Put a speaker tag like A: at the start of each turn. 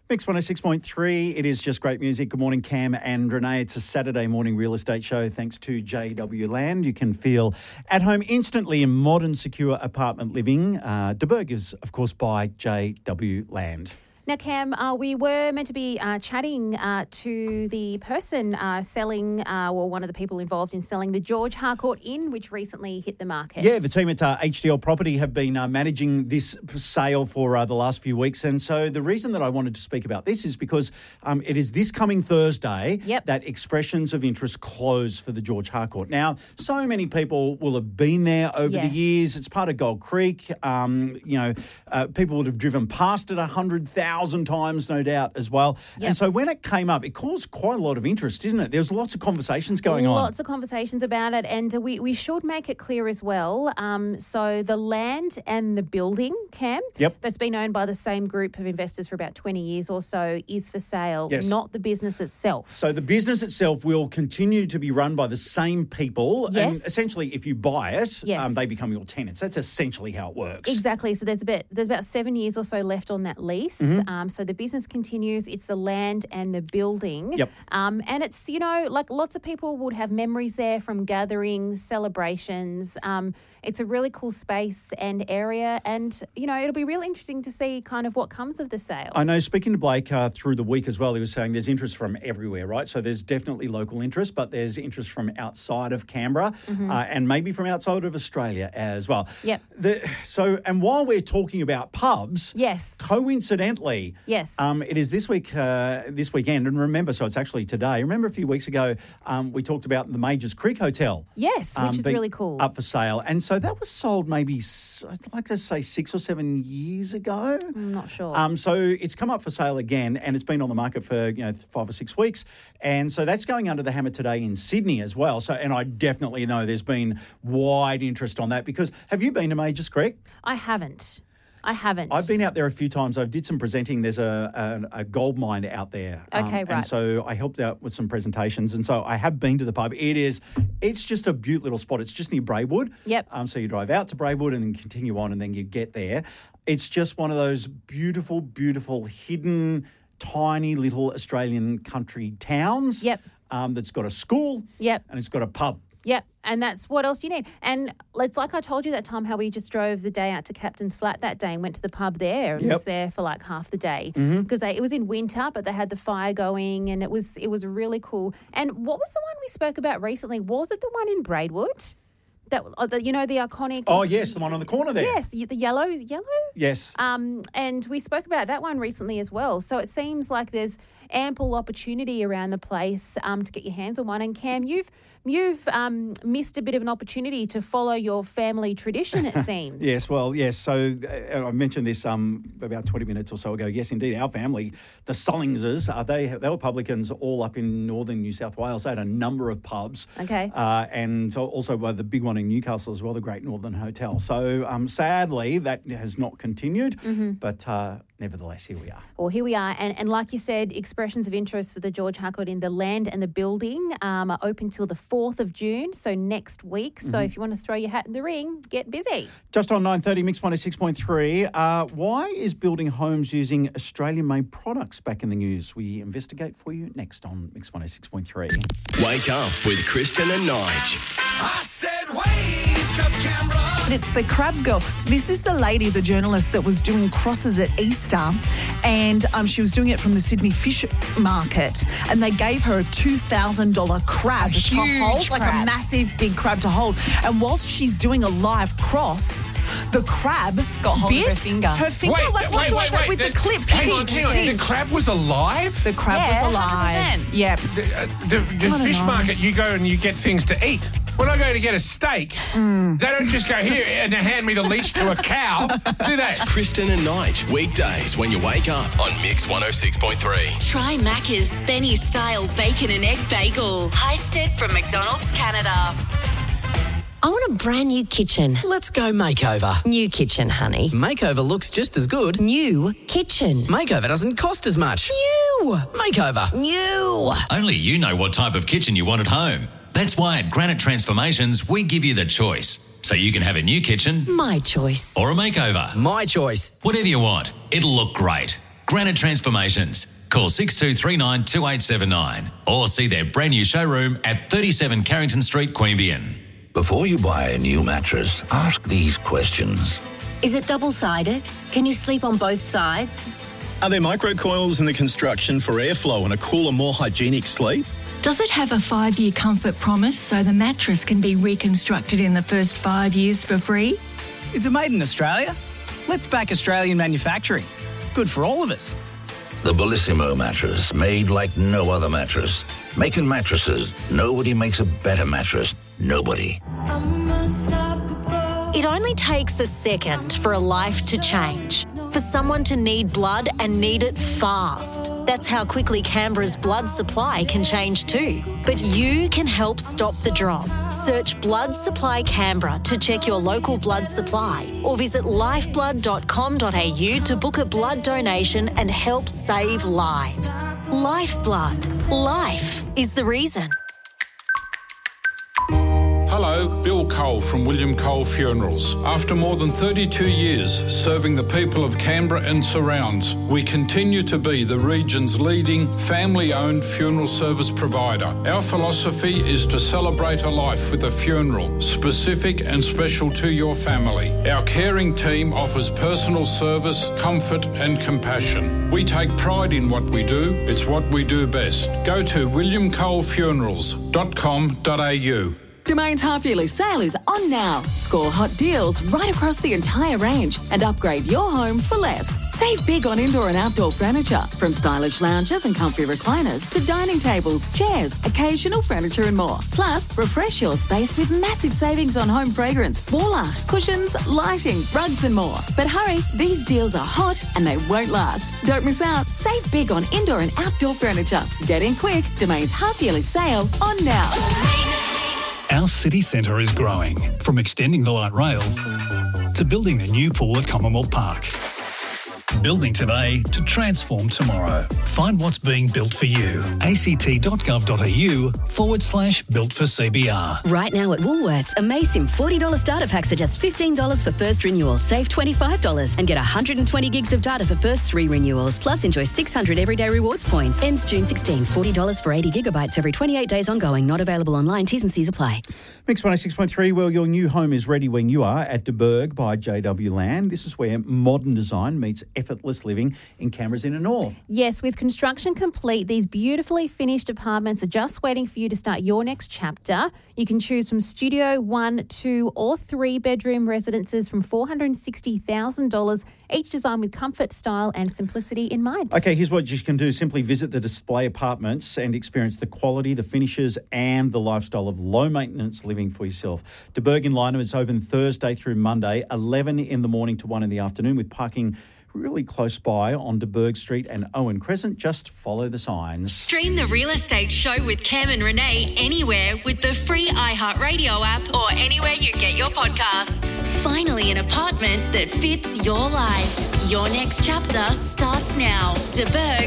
A: Mix 106.3, it is just great music. Good morning, Cam and Renee. It's a Saturday morning real estate show thanks to JW Land. You can feel at home instantly in modern, secure apartment living. DeBerg is, of course, by JW Land.
B: Now, Cam, we were meant to be chatting to the person selling, or one of the people involved in selling the George Harcourt Inn, which recently hit the market.
A: Yeah, the team at HDL Property have been managing this sale for the last few weeks. And so the reason that I wanted to speak about this is because it is this coming Thursday that expressions of interest close for the George Harcourt. Now, so many people will have been there over the years. It's part of Gold Creek. People would have driven past it 100,000 times, no doubt, as well. And so when it came up, it caused quite a lot of interest, didn't it? There's lots of conversations going on.
B: Lots of conversations about it, and we should make it clear as well. So the land and the building, Cam, that's been owned by the same group of investors for about 20 years or so, is for sale, not the business itself.
A: So the business itself will continue to be run by the same people. And essentially, if you buy it, they become your tenants. That's essentially how it works.
B: Exactly. So there's about 7 years or so left on that lease. So the business continues. It's the land and the building. And it's, like lots of people would have memories there from gatherings, celebrations. It's a really cool space and area. And, it'll be really interesting to see kind of what comes of the sale.
A: I know, speaking to Blake through the week as well, he was saying there's interest from everywhere, right? So there's definitely local interest, but there's interest from outside of Canberra and maybe from outside of Australia as well. And while we're talking about pubs, coincidentally, it is this weekend, and remember, so it's actually today. Remember a few weeks ago, we talked about the Majors Creek Hotel.
B: Yes, which is really cool.
A: Up for sale. And so that was sold maybe, I'd like to say 6 or 7 years ago.
B: I'm not sure.
A: So it's come up for sale again, and it's been on the market for 5 or 6 weeks. And so that's going under the hammer today in Sydney as well. So, and I definitely know there's been wide interest on that, because have you been to Majors Creek?
B: I haven't. I've
A: been out there a few times. I did some presenting. There's a gold mine out there. And so I helped out with some presentations. And so I have been to the pub. It's just a beautiful little spot. It's just near Braidwood. So you drive out to Braidwood and then continue on, and then you get there. It's just one of those beautiful, beautiful, hidden, tiny little Australian country towns. That's got a school. And it's got a pub.
B: And that's what else you need. And it's like I told you that time how we just drove the day out to Captain's Flat that day and went to the pub there and was there for like half the day because it was in winter, but they had the fire going, and it was really cool. And what was the one we spoke about recently? Was it the one in Braidwood? The iconic...
A: Oh, yes, the one on the corner there.
B: Yes, the yellow?
A: Yes.
B: And we spoke about that one recently as well. So it seems like there's ample opportunity around the place to get your hands on one. And Cam, you've missed a bit of an opportunity to follow your family tradition, it seems.
A: Yes. So I mentioned this about 20 minutes or so ago. Yes, indeed, our family, the Sullingses, they were publicans all up in northern New South Wales. They had a number of pubs. And also the big one in Newcastle as well, the Great Northern Hotel. So sadly, that has not continued, but nevertheless, here we are.
B: Well, here we are. And like you said, expressions of interest for the George Harcourt in the land and the building are open till the 4th of June, so next week. So if you want to throw your hat in the ring, get busy.
A: Just on 9:30, Mix 106.3. Why is building homes using Australian-made products back in the news? We investigate for you next on Mix 106.3.
C: Wake up with Kristen and Nige.
D: I said wake up, Canberra.
E: It's the Crab Girl. This is the lady, the journalist that was doing crosses at Easter, and she was doing it from the Sydney Fish Market, and they gave her a $2,000 crab to hold, like a massive big crab to hold. And whilst she's doing a live cross, the crab
F: got hold of her finger.
E: Wait, with the clips?
D: Hang on. The crab was alive?
E: The crab was alive.
F: 100%.
E: Yeah.
D: The fish market, you go and you get things to eat. When I go to get a steak, they don't just go here and hand me the leash to a cow, do they?
C: Kristen and Nige, weekdays when you wake up on Mix 106.3.
G: Try Macca's Benny-style bacon and egg bagel. Heisted from McDonald's, Canada.
H: I want a brand new kitchen.
I: Let's go makeover.
H: New kitchen, honey.
I: Makeover looks just as good.
H: New kitchen.
I: Makeover doesn't cost as much.
H: New.
I: Makeover.
H: New.
J: Only you know what type of kitchen you want at home. That's why at Granite Transformations, we give you the choice. So you can have a new kitchen.
H: My choice.
J: Or a makeover.
I: My choice.
J: Whatever you want, it'll look great. Granite Transformations. Call 6239 2879 or see their brand new showroom at 37 Carrington Street, Queanbeyan.
F: Before you buy a new mattress, ask these questions.
H: Is it double-sided? Can you sleep on both sides?
K: Are there microcoils in the construction for airflow and a cooler, more hygienic sleep?
L: Does it have a 5-year comfort promise so the mattress can be reconstructed in the first 5 years for free?
M: Is it made in Australia? Let's back Australian manufacturing. It's good for all of us.
F: The Bellissimo mattress, made like no other mattress. Making mattresses, nobody makes a better mattress. Nobody.
H: It only takes a second for a life to change. For someone to need blood and need it fast. That's how quickly Canberra's blood supply can change too. But you can help stop the drop. Search Blood Supply Canberra to check your local blood supply or visit lifeblood.com.au to book a blood donation and help save lives. Lifeblood. Life is the reason.
N: Hello, Bill Cole from William Cole Funerals. After more than 32 years serving the people of Canberra and surrounds, we continue to be the region's leading family-owned funeral service provider. Our philosophy is to celebrate a life with a funeral, specific and special to your family. Our caring team offers personal service, comfort and compassion. We take pride in what we do. It's what we do best. Go to williamcolefunerals.com.au.
O: Domain's half-yearly sale is on now. Score hot deals right across the entire range and upgrade your home for less. Save big on indoor and outdoor furniture, from stylish lounges and comfy recliners to dining tables, chairs, occasional furniture and more. Plus, refresh your space with massive savings on home fragrance, wall art, cushions, lighting, rugs and more. But hurry, these deals are hot and they won't last. Don't miss out. Save big on indoor and outdoor furniture. Get in quick. Domain's half-yearly sale on now.
P: Our city centre is growing, from extending the light rail to building a new pool at Commonwealth Park. Building today to transform tomorrow. Find what's being built for you. act.gov.au/built for CBR.
Q: Right now at Woolworths, Amazing $40 starter packs are just $15 for first renewal. Save $25 and get 120 gigs of data for first 3 renewals. Plus enjoy 600 everyday rewards points. Ends June 16. $40 for 80 gigabytes every 28 days ongoing. Not available online. T's and C's apply.
A: Mix 106.3, well, your new home is ready when you are at De Burg by JW Land. This is where modern design meets effortless living in Canberra's inner north.
B: Yes, with construction complete, these beautifully finished apartments are just waiting for you to start your next chapter. You can choose from studio, 1, 2 or 3 bedroom residences from $460,000, each designed with comfort, style and simplicity in mind.
A: Okay, here's what you can do. Simply visit the display apartments and experience the quality, the finishes and the lifestyle of low-maintenance living for yourself. De Burg in Lyneham is open Thursday through Monday, 11 in the morning to 1 in the afternoon, with parking really close by on De Burg Street and Owen Crescent. Just follow the signs.
G: Stream The Real Estate Show with Cam and Renee anywhere with the free iHeartRadio app or anywhere you get your podcasts. Finally, an apartment that fits your life. Your next chapter starts now. De Burg